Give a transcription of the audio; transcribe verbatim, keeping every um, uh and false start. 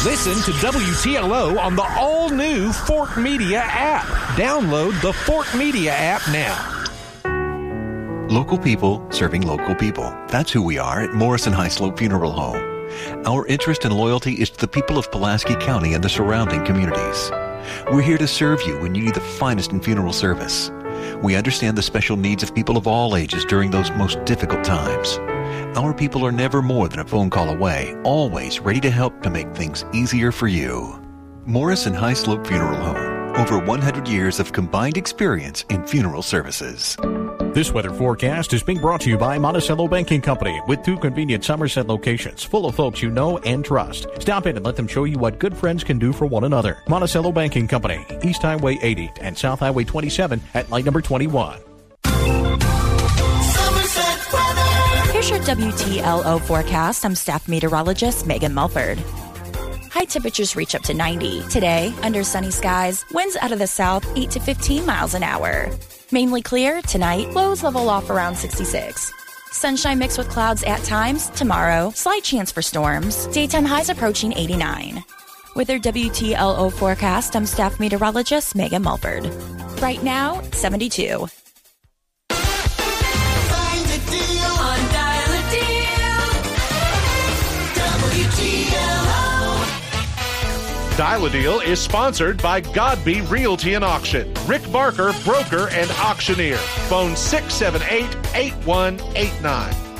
Listen to W T L O on the all-new Fort Media app. Download the Fort Media app now. Local people serving local people. That's who we are at Morrison High Slope Funeral Home. Our interest and loyalty is to the people of Pulaski County and the surrounding communities. We're here to serve you when you need the finest in funeral service. We understand the special needs of people of all ages during those most difficult times. Our people are never more than a phone call away, always ready to help to make things easier for you. Morrison High Slope Funeral Home. Over one hundred years of combined experience in funeral services. This weather forecast is being brought to you by Monticello Banking Company with two convenient Somerset locations full of folks you know and trust. Stop in and let them show you what good friends can do for one another. Monticello Banking Company, East Highway eighty and South Highway twenty-seven at light number twenty-one. Here's your W T L O forecast. I'm staff meteorologist Megan Mulford. High temperatures reach up to ninety. Today, under sunny skies, winds out of the south eight to fifteen miles an hour. Mainly clear. Tonight, lows level off around sixty-six. Sunshine mixed with clouds at times. Tomorrow, slight chance for storms. Daytime highs approaching eighty-nine. With your W T L O forecast, I'm staff meteorologist Megan Mulford. Right now, seventy-two. Dial a Deal is sponsored by Godby Realty and Auction. Rick Barker, broker and auctioneer. Phone six seven eight, eight one eight nine.